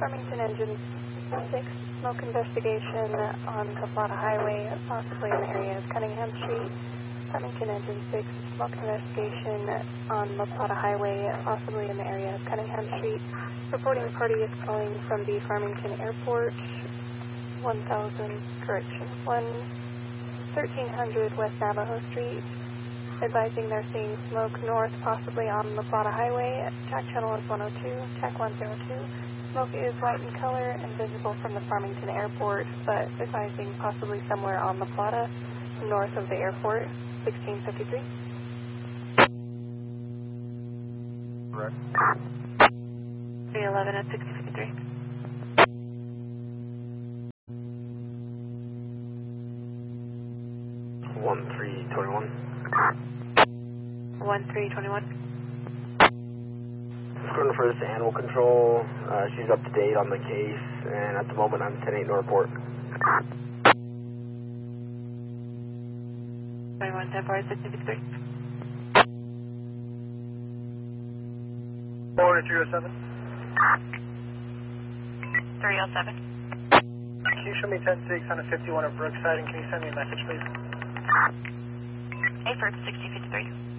Farmington Engine 6, smoke investigation on Coplata Highway, possibly in the area of Cunningham Street. Farmington Engine 6, smoke investigation on La Plata Highway, possibly in the area of Cunningham Street. Reporting party is calling from the Farmington Airport, 1300 West Navajo Street. Advising they're seeing smoke north, possibly on La Plata Highway. TAC channel is 102, TAC 102. Smoke is white in color and visible from the Farmington Airport, but advising possibly somewhere on La Plata, north of the airport, 1653. Correct. 311 at 1653. One 321. 1321. Going for this animal control. She's up to date on the case, and at the moment I'm 10-8 no report. 21 10 653. 307. 307. Can you show me 10-6 on a 51 at Brookside, and can you send me a message, please? A for 1653.